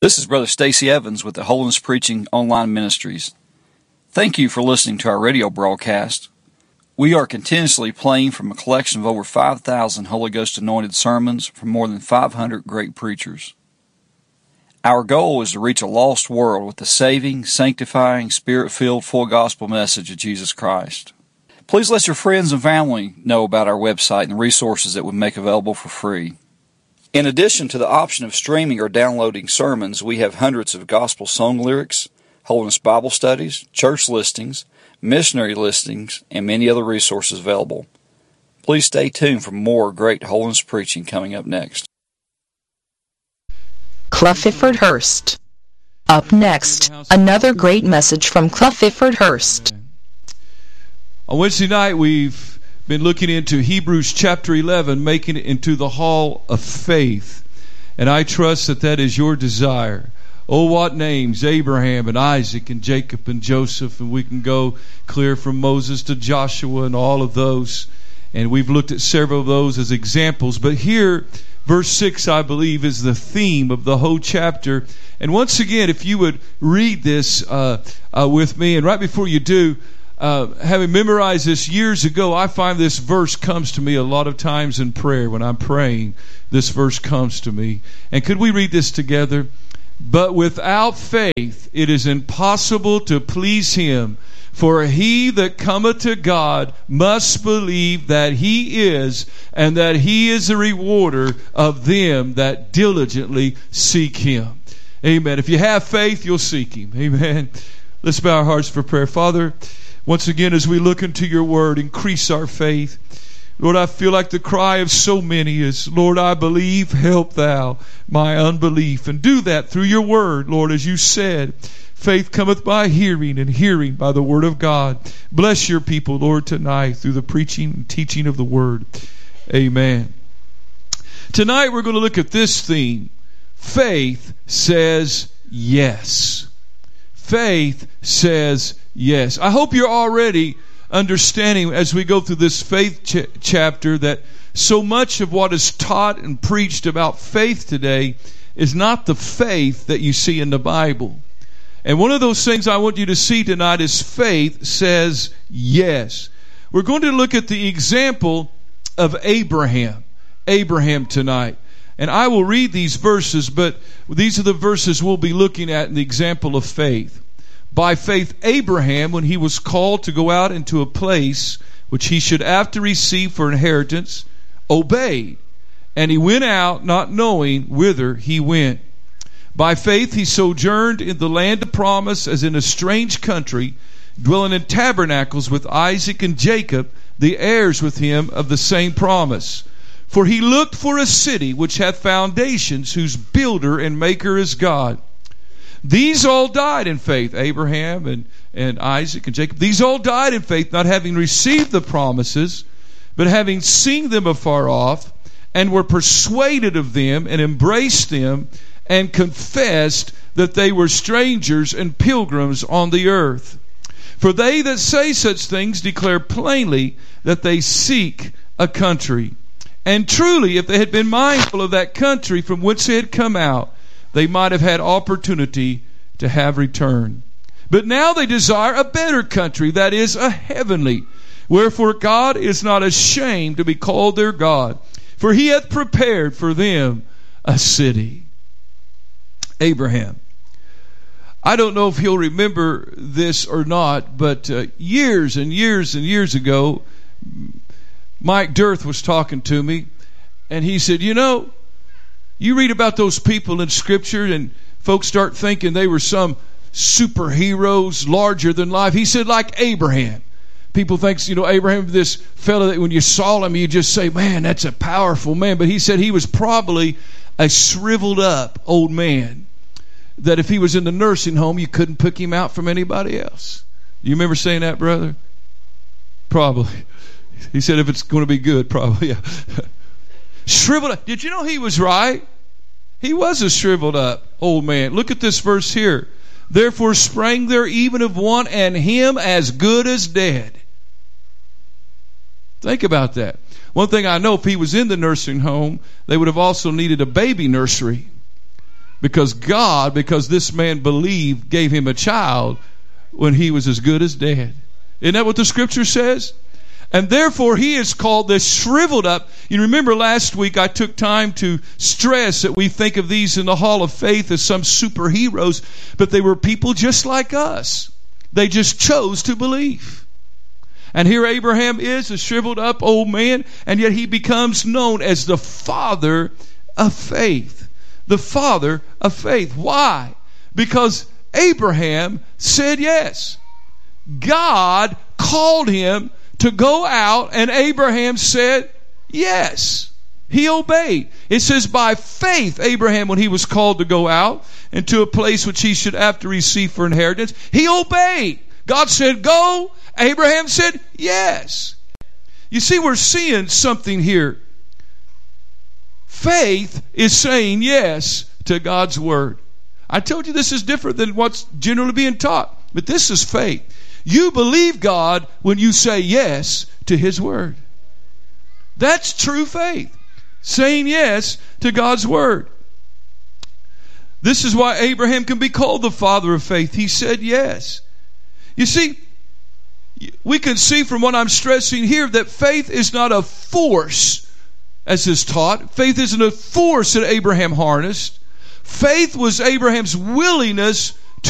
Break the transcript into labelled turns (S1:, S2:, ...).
S1: This is Brother Stacy Evans with the Holiness Preaching Online Ministries. Thank you for listening to our radio broadcast. We are continuously playing from a collection of over 5,000 Holy Ghost anointed sermons from more than 500 great preachers. Our goal is to reach a lost world with the saving, sanctifying, Spirit-filled, full gospel message of Jesus Christ. Please let your friends and family know about our website and the resources that we make available for free. In addition to the option of streaming or downloading sermons, we have hundreds of gospel song lyrics, Holiness Bible studies, church listings, missionary listings, and many other resources available. Please stay tuned for more great holiness preaching coming up next.
S2: Clefford Hurst. Up next, another great message from Clefford Hurst.
S3: On Wednesday night, we've been looking into Hebrews chapter 11, making it into the hall of faith. And I trust that that is your desire. Oh, what names! Abraham and Isaac and Jacob and Joseph. And we can go clear from Moses to Joshua and all of those. And we've looked at several of those as examples. But here, verse 6, I believe, is the theme of the whole chapter. And once again, if you would read this with me, and right before you do, having memorized this years ago, I find this verse comes to me a lot of times in prayer. When I'm praying, this verse comes to me. And could we read this together? But without faith it is impossible to please Him. For he that cometh to God must believe that He is, and that He is a rewarder of them that diligently seek Him. Amen. If you have faith, you'll seek Him. Amen. Let's bow our hearts for prayer. Father, once again, as we look into your word, increase our faith. Lord, I feel like the cry of so many is, Lord, I believe, help thou my unbelief. And do that through your word, Lord, as you said. Faith cometh by hearing, and hearing by the word of God. Bless your people, Lord, tonight through the preaching and teaching of the word. Amen. Tonight we're going to look at this theme. Faith says yes. Faith says yes. I hope you're already understanding as we go through this faith chapter that so much of what is taught and preached about faith today is not the faith that you see in the Bible. And one of those things I want you to see tonight is faith says yes. We're going to look at the example of Abraham tonight. And I will read these verses, but these are the verses we'll be looking at in the example of faith. By faith, Abraham, when he was called to go out into a place which he should after receive for inheritance, obeyed. And he went out not knowing whither he went. By faith, he sojourned in the land of promise as in a strange country, dwelling in tabernacles with Isaac and Jacob, the heirs with him of the same promise. For he looked for a city which hath foundations, whose builder and maker is God. These all died in faith, Abraham and Isaac and Jacob. These all died in faith, not having received the promises, but having seen them afar off, and were persuaded of them, and embraced them, and confessed that they were strangers and pilgrims on the earth. For they that say such things declare plainly that they seek a country. And truly, if they had been mindful of that country from whence they had come out, they might have had opportunity to have returned. But now they desire a better country, that is, a heavenly. Wherefore God is not ashamed to be called their God, for He hath prepared for them a city. Abraham. I don't know if he'll remember this or not, but years and years and years ago, Mike Dirth was talking to me, and he said, you know, you read about those people in Scripture, and folks start thinking they were some superheroes, larger than life. He said, like Abraham. People think, you know, Abraham, this fellow that when you saw him, you just say, man, that's a powerful man. But he said he was probably a shriveled up old man, that if he was in the nursing home, you couldn't pick him out from anybody else. You remember saying that, brother? Probably. He said if it's going to be good, probably. Yeah. Shriveled up. Did you know he was right? He was a shriveled up old man. Look at this verse here. Therefore sprang there even of one, and him as good as dead. Think about that. One thing I know, if he was in the nursing home, they would have also needed a baby nursery. Because this man believed, gave him a child when he was as good as dead. Isn't that what the scripture says? And therefore he is called the shriveled up. You remember last week I took time to stress that we think of these in the hall of faith as some superheroes, but they were people just like us. They just chose to believe. And here Abraham is a shriveled up old man, and yet he becomes known as the father of faith. The father of faith. Why? Because Abraham said yes. God called him to go out, and Abraham said yes. He obeyed. It says by faith Abraham, when he was called to go out into a place which he should have to receive for inheritance, he obeyed. God said go. Abraham said yes. You see, we're seeing something here. Faith is saying yes to God's word. I told you this is different than what's generally being taught, but this is faith. You believe God when you say yes to His word. That's true faith. Saying yes to God's word. This is why Abraham can be called the father of faith. He said yes. You see, we can see from what I'm stressing here that faith is not a force, as is taught. Faith isn't a force that Abraham harnessed. Faith was Abraham's willingness